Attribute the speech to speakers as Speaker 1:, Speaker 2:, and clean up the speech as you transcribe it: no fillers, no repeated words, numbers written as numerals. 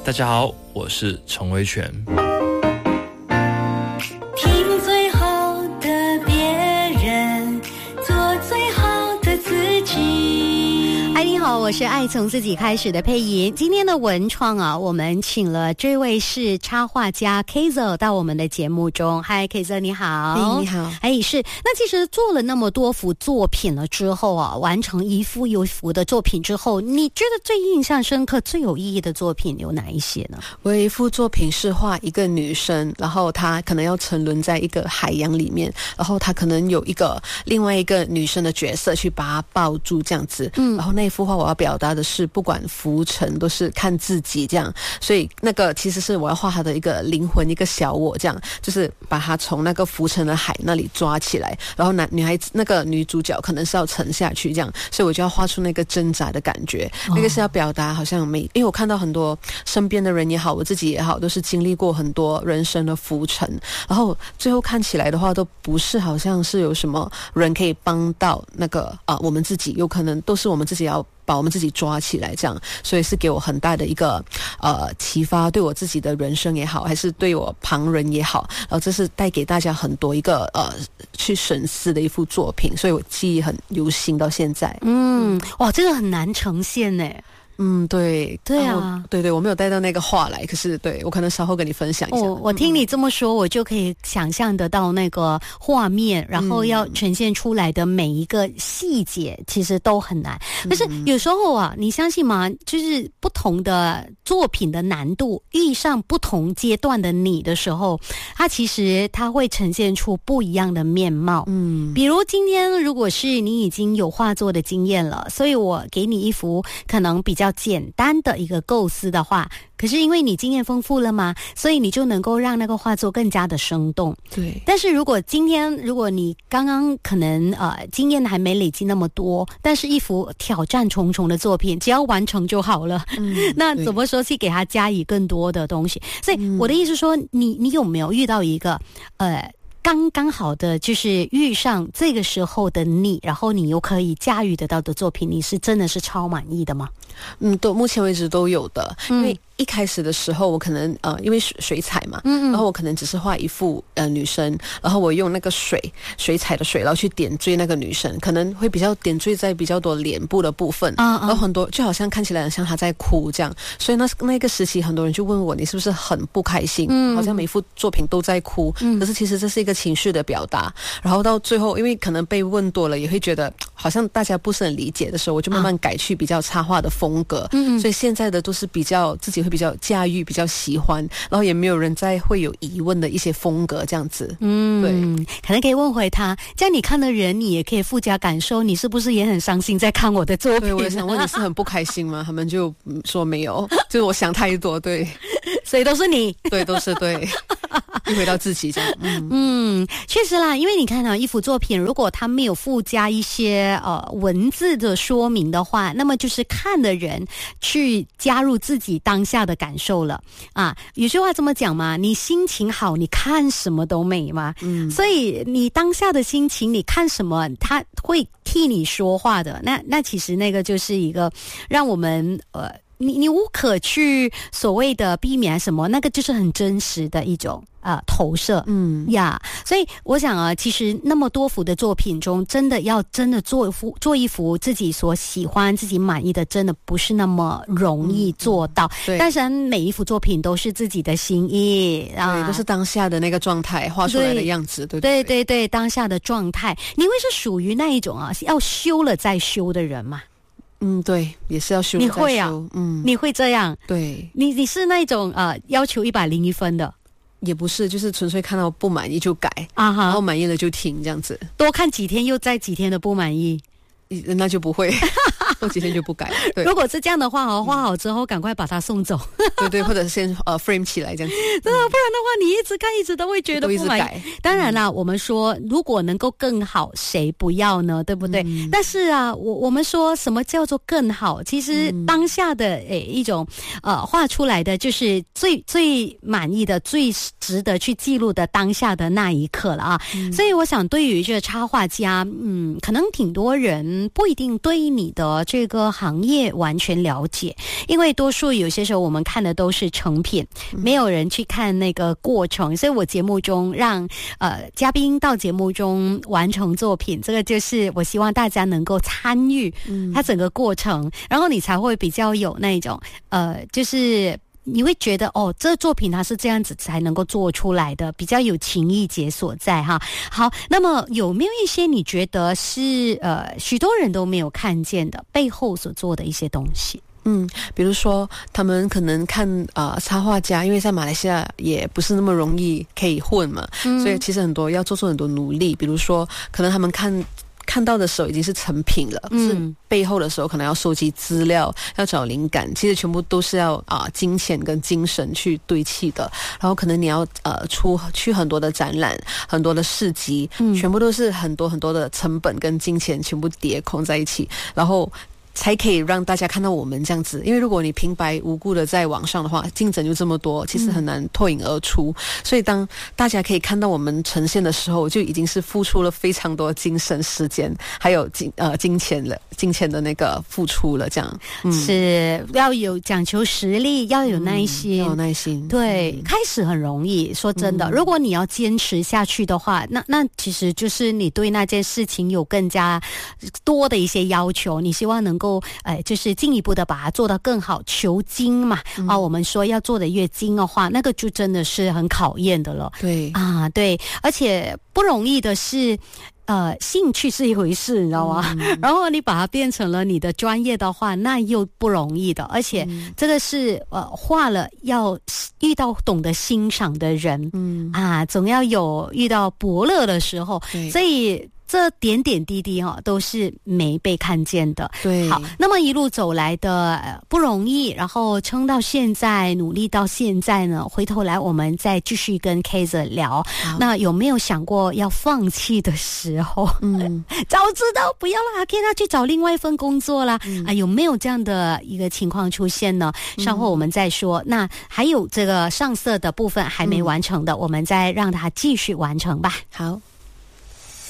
Speaker 1: 大家好，我是陈维全。
Speaker 2: 听最好的别人，做最好的自己。
Speaker 3: 嗨，你好，我是爱从自己开始的佩莹。今天的文创啊，我们请了这位是插画家 Kazel 到我们的节目中。嗨 Kazel 你好。
Speaker 4: 你好。
Speaker 3: 是，那其实做了那么多幅作品了之后啊，完成一幅又一幅的作品之后，你觉得最印象深刻最有意义的作品有哪一些呢？
Speaker 4: 我有一幅作品是画一个女生，然后她可能要沉沦在一个海洋里面，然后她可能有另外一个女生的角色去把她抱住这样子。然后那一幅画我要表达的是不管浮沉都是看自己这样，所以那个其实是我要画她的一个灵魂，一个小我这样，就是把她从那个浮沉的海那里抓起来，然后女孩子那个女主角可能是要沉下去这样，所以我就要画出那个挣扎的感觉。那个是要表达好像因为我看到很多身边的人也好，我自己也好，都是经历过很多人生的浮沉，然后最后看起来的话都不是好像是有什么人可以帮到那个我们自己，有可能都是我们自己要把我们自己抓起来这样，所以是给我很大的一个启发，对我自己的人生也好，还是对我旁人也好，然后这是带给大家很多一个去审视的一幅作品，所以我记忆很犹新到现在。
Speaker 3: 哇，这个很难呈现呢。
Speaker 4: 对
Speaker 3: 啊，
Speaker 4: 对，我没有带到那个画来，可是对我可能稍后跟你分享一下。
Speaker 3: 我听你这么说，我就可以想象得到那个画面，然后要呈现出来的每一个细节，其实都很难。可是有时候啊，你相信吗？就是不同的作品的难度，遇上不同阶段的你的时候，它会呈现出不一样的面貌。比如今天如果是你已经有画作的经验了，所以我给你一幅可能比较简单的一个构思的话，可是因为你经验丰富了嘛，所以你就能够让那个画作更加的生动。
Speaker 4: 对。
Speaker 3: 但是如果你刚刚可能经验还没累积那么多，但是一幅挑战重重的作品，只要完成就好了。那怎么说去给它加以更多的东西？所以我的意思说，你有没有遇到一个刚刚好的，就是遇上这个时候的你，然后你又可以驾驭得到的作品，你是真的是超满意的吗？
Speaker 4: 目前为止都有的。因为一开始的时候我可能因为水彩嘛，然后我可能只是画一幅女生，然后我用那个水彩的水，然后去点缀那个女生，可能会比较点缀在比较多脸部的部分，然后很多就好像看起来很像她在哭这样，所以那个时期很多人就问我，你是不是很不开心？好像每幅作品都在哭，可是其实这是一个情绪的表达。然后到最后因为可能被问多了，也会觉得好像大家不是很理解的时候，我就慢慢改去比较插画的风格。所以现在的都是比较自己会比较驾驭，比较喜欢，然后也没有人再会有疑问的一些风格这样子。对，
Speaker 3: 可能可以问回他，这样你看的人，你也可以附加感受，你是不是也很伤心在看我的作品？
Speaker 4: 对，我也想问你是很不开心吗？他们就说没有，就是我想太多。对，
Speaker 3: 所以都是你。
Speaker 4: 对，都是对。一回到自己这样。
Speaker 3: 确实啦，因为你看啊，一幅作品如果它没有附加一些文字的说明的话，那么就是看的人去加入自己当下的感受了啊。有句话这么讲嘛，你心情好，你看什么都美嘛。所以你当下的心情，你看什么，它会替你说话的。那其实那个就是一个让我们你无可去所谓的避免什么，那个就是很真实的一种投射。所以我想啊，其实那么多幅的作品中，真的做一幅自己所喜欢、自己满意的，真的不是那么容易做到。但是每一幅作品都是自己的心意
Speaker 4: 对，都是当下的那个状态画出来的样子。
Speaker 3: 对，当下的状态。你会是属于那一种要修了再修的人吗？
Speaker 4: 对，也是要修了再修。
Speaker 3: 你会啊？你会这样？
Speaker 4: 对，
Speaker 3: 你是那种要求101分的？
Speaker 4: 也不是，就是纯粹看到不满意就改然后满意了就停这样子。
Speaker 3: 多看几天又再几天的不满意，
Speaker 4: 那就不会。过几天就不改。对，
Speaker 3: 如果是这样的话画好之后赶快把它送走。
Speaker 4: 对，或者先frame 起来这样子。
Speaker 3: 不然的话你一直看一直都会觉得不满意。当然啦，我们说如果能够更好，谁不要呢？对不对？但是我们说什么叫做更好？其实当下的一种画出来的就是最满意的、最值得去记录的当下的那一刻了啊。所以我想，对于这个插画家，可能挺多人不一定对你的这个行业完全了解，因为多数有些时候我们看的都是成品，没有人去看那个过程，所以我节目中让嘉宾到节目中完成作品，这个就是我希望大家能够参与它整个过程，然后你才会比较有那种就是你会觉得哦，这作品它是这样子才能够做出来的，比较有情意结所在哈。好，那么有没有一些你觉得是许多人都没有看见的背后所做的一些东西？
Speaker 4: 比如说他们可能看插画家，因为在马来西亚也不是那么容易可以混嘛，所以其实很多要做出很多努力。比如说可能他们看到的时候已经是成品了，是背后的时候可能要收集资料，要找灵感，其实全部都是要金钱跟精神去堆砌的。然后可能你要去很多的展览，很多的市集，全部都是很多很多的成本跟金钱全部叠空在一起，然后才可以让大家看到我们这样子。因为如果你平白无故的在网上的话，竞争就这么多，其实很难脱颖而出。所以当大家可以看到我们呈现的时候，就已经是付出了非常多精神、时间，还有金钱的那个付出了。这样
Speaker 3: 是要有讲求实力，要有耐心，
Speaker 4: 要有耐心。
Speaker 3: 对，开始很容易，说真的，如果你要坚持下去的话，那其实就是你对那件事情有更加多的一些要求，你希望能够就是进一步的把它做得更好，求精嘛。我们说要做得越精的话，那个就真的是很考验的了。
Speaker 4: 对
Speaker 3: 对，而且不容易的是兴趣是一回事，你知道吗？然后你把它变成了你的专业的话，那又不容易的。而且这个是画了要遇到懂得欣赏的人，总要有遇到伯乐的时候，所以这点点滴滴都是没被看见的。
Speaker 4: 对，
Speaker 3: 好，那么一路走来的不容易，然后撑到现在，努力到现在呢，回头来我们再继续跟 Kaiser 聊。那有没有想过要放弃的时候？早知道不要啦，可以去找另外一份工作啦。有没有这样的一个情况出现呢？稍后我们再说。那还有这个上色的部分还没完成的，我们再让它继续完成吧。
Speaker 4: 好。